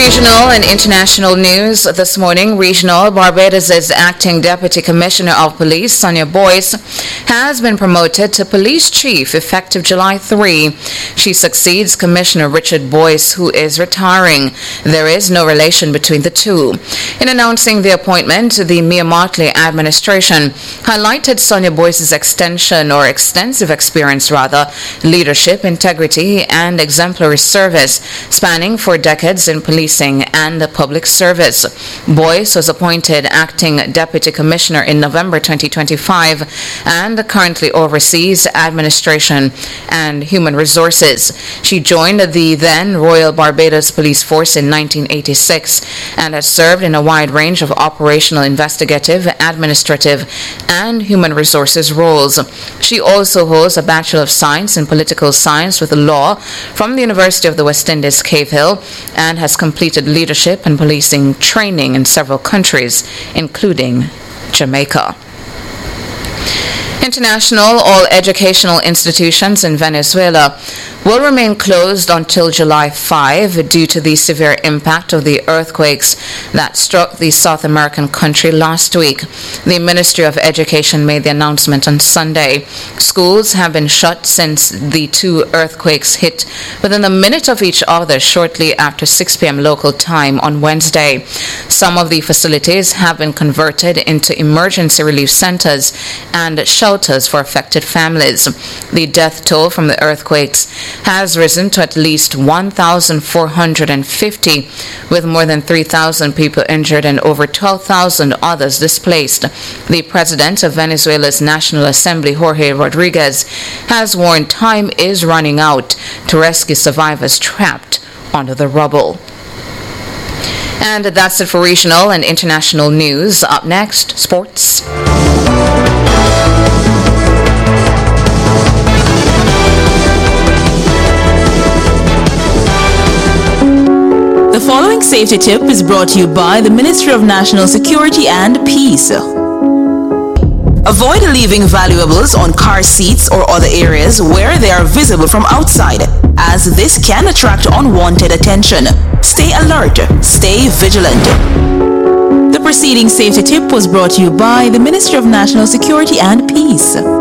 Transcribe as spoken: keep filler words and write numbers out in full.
Regional and international news this morning. Regional, Barbados' acting Deputy Commissioner of Police, Sonia Boyce, has been promoted to Police Chief effective July third. She succeeds Commissioner Richard Boyce, who is retiring. There is no relation between the two. In announcing the appointment, the Mia Mottley administration highlighted Sonia Boyce's extension or extensive experience, rather, leadership, integrity, and exemplary service, spanning for decades in policing and the public service. Boyce was appointed acting Deputy Commissioner in November twenty twenty-five and currently oversees administration and human resources. She joined the then Royal Barbados Police Force in nineteen eighty-six and has served in a wide range of operational, investigative, administrative, and human resources roles. She also holds a Bachelor of Science in Political Science with Law from the University of the West Indies, Cave Hill, and has completed leadership and policing training in several countries, including Jamaica. International, all educational institutions in Venezuela will remain closed until July fifth due to the severe impact of the earthquakes that struck the South American country last week. The Ministry of Education made the announcement on Sunday. Schools have been shut since the two earthquakes hit within a minute of each other shortly after six p.m. local time on Wednesday. Some of the facilities have been converted into emergency relief centers and shelters for affected families. The death toll from the earthquakes has risen to at least one thousand four hundred fifty, with more than three thousand people injured and over twelve thousand others displaced. The president of Venezuela's National Assembly, Jorge Rodriguez, has warned time is running out to rescue survivors trapped under the rubble. And that's it for regional and international news. Up next, sports. The following safety tip is brought to you by the Ministry of National Security and Peace. Avoid leaving valuables on car seats or other areas where they are visible from outside, as this can attract unwanted attention. Stay alert, stay vigilant. The preceding safety tip was brought to you by the Ministry of National Security and Peace.